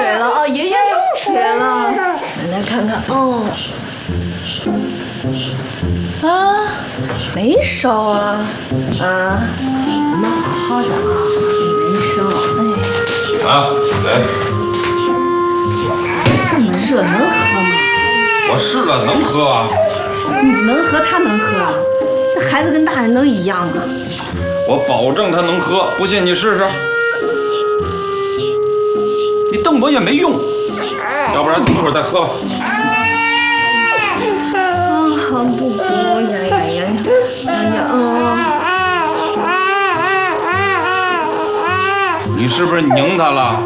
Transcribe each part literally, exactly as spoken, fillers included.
水了哦，爷爷用水了，奶奶看看哦。啊，没烧啊啊，我们好好的啊，没烧。哎， 啊，来， 这么热能喝吗？ 我试了，能喝啊。 你能喝，他能喝啊？那孩子跟大人能一样吗？ 我保证他能喝，不信你试试。你瞪我也没用，要不然一会儿再喝吧。 啊，好不不呀呀呀呀呀！嗯。 你是不是拧他了？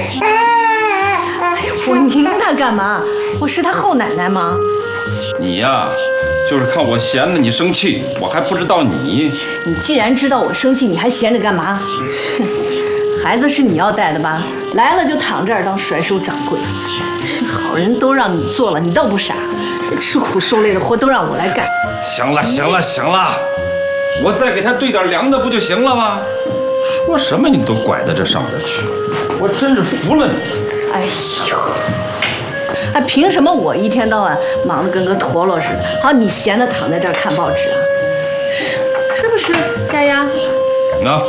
哎呦，我拧他干嘛？我是他后奶奶吗？ 你呀，就是看我闲的你生气，我还不知道你。 你既然知道我生气，你还闲着干嘛？是，孩子是你要带的吧？来了就躺这儿当甩手掌柜。好人都让你做了，你倒不傻，吃苦受累的活都让我来干。 行了行了行了，我再给他兑点凉的不就行了吗？说什么你都拐到这上边去，我真是服了你。 哎呦，还凭什么我一天到晚忙得跟个陀螺似的？好，你闲的躺在这儿看报纸啊？是不是，佳佳？ 那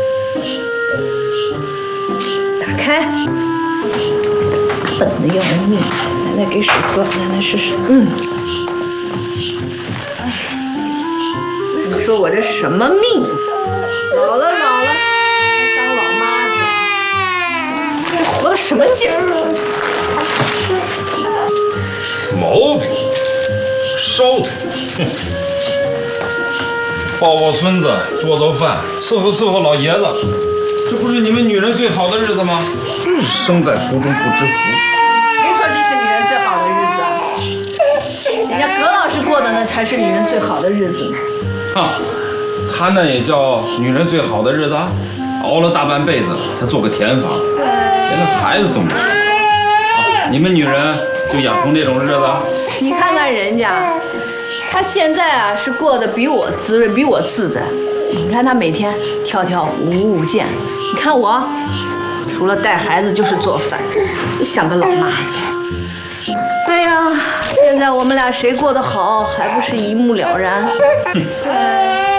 打开，笨的要命！奶奶给水喝，奶奶试试。嗯。你说我这什么命？老了老了，还当老妈子，这活的什么劲儿？ 毛病，烧他！哼，抱抱孙子，做做饭，伺候伺候老爷子，这不是你们女人最好的日子吗？真是生在福中不知福。 别说这是女人最好的日子啊，人家葛老师过的那才是女人最好的日子呢。 哈，他那也叫女人最好的日子啊，熬了大半辈子才做个田房，连个孩子都没有。啊，你们女人就养成这种日子？ 你看看人家，他现在啊是过得比我滋润，比我自在。你看他每天跳跳舞舞舞剑，你看我，除了带孩子就是做饭，就像个老妈子。哎呀，现在我们俩谁过得好，还不是一目了然。